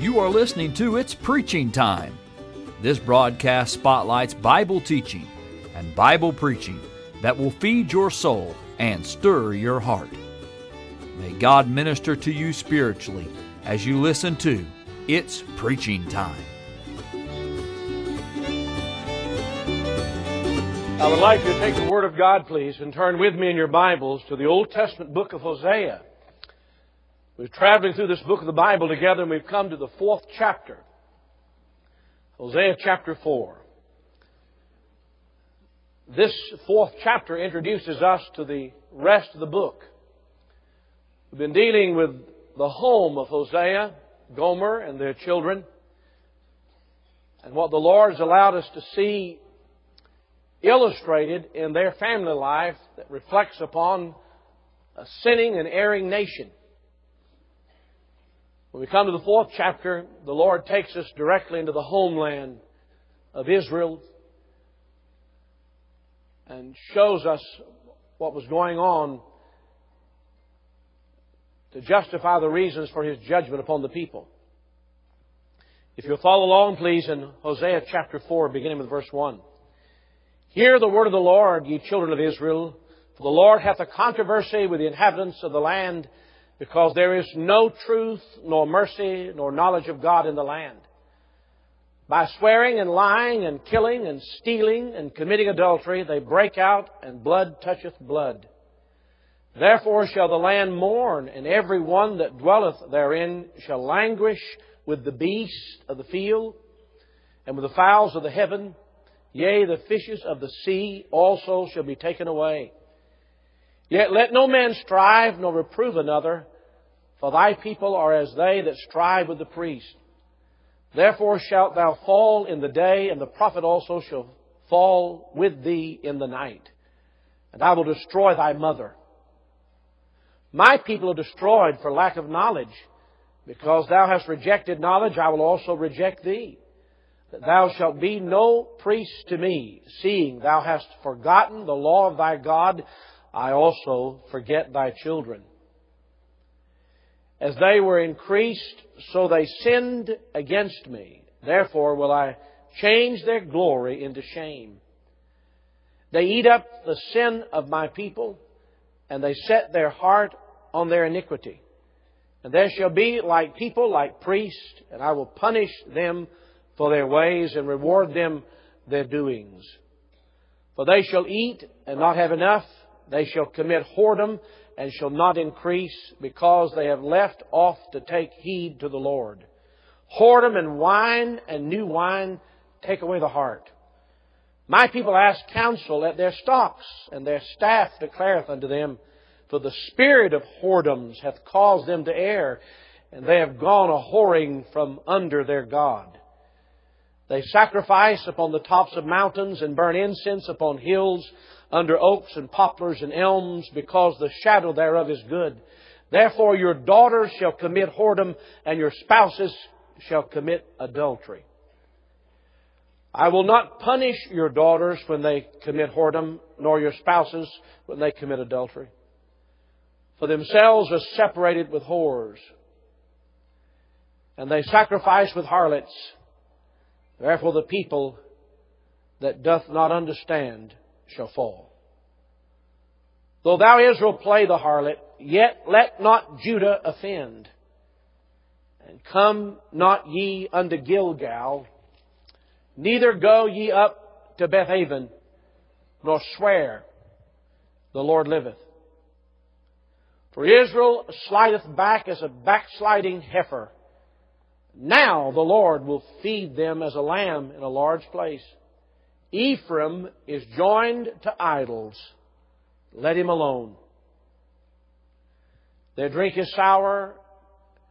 You are listening to It's Preaching Time. This broadcast spotlights Bible teaching and Bible preaching that will feed your soul and stir your heart. May God minister to you spiritually as you listen to It's Preaching Time. I would like you to take the Word of God, please, and turn with me in your Bibles to the Old Testament book of Hosea. We're traveling through this book of the Bible together, and we've come to the 4th chapter. Hosea chapter 4. This 4th chapter introduces us to the rest of the book. We've been dealing with the home of Hosea, Gomer, and their children, and what the Lord has allowed us to see illustrated in their family life that reflects upon a sinning and erring nation. When we come to the 4th chapter, the Lord takes us directly into the homeland of Israel and shows us what was going on to justify the reasons for His judgment upon the people. If you'll follow along, please, in Hosea chapter 4, beginning with verse 1. Hear the word of the Lord, ye children of Israel, for the Lord hath a controversy with the inhabitants of the land, because there is no truth, nor mercy, nor knowledge of God in the land. By swearing and lying and killing and stealing and committing adultery, they break out, and blood toucheth blood. Therefore shall the land mourn, and every one that dwelleth therein shall languish with the beasts of the field, and with the fowls of the heaven. Yea, the fishes of the sea also shall be taken away. Yet let no man strive nor reprove another, for thy people are as they that strive with the priest. Therefore shalt thou fall in the day, and the prophet also shall fall with thee in the night. And I will destroy thy mother. My people are destroyed for lack of knowledge. Because thou hast rejected knowledge, I will also reject thee. That thou shalt be no priest to me, seeing thou hast forgotten the law of thy God, I also forget thy children. As they were increased, so they sinned against me. Therefore will I change their glory into shame. They eat up the sin of my people, and they set their heart on their iniquity. And there shall be like people, like priests, and I will punish them for their ways, and reward them their doings. For they shall eat and not have enough. They shall commit whoredom and shall not increase, because they have left off to take heed to the Lord. Whoredom and wine and new wine take away the heart. My people ask counsel at their stocks, and their staff declareth unto them. For the spirit of whoredoms hath caused them to err, and they have gone a whoring from under their God. They sacrifice upon the tops of mountains, and burn incense upon hills, under oaks and poplars and elms, because the shadow thereof is good. Therefore your daughters shall commit whoredom, and your spouses shall commit adultery. I will not punish your daughters when they commit whoredom, nor your spouses when they commit adultery. For themselves are separated with whores, and they sacrifice with harlots. Therefore the people that doth not understand shall fall. Though thou, Israel, play the harlot, yet let not Judah offend. And come not ye unto Gilgal, neither go ye up to Bethaven, nor swear, the Lord liveth. For Israel slideth back as a backsliding heifer. Now the Lord will feed them as a lamb in a large place. Ephraim is joined to idols. Let him alone. Their drink is sour,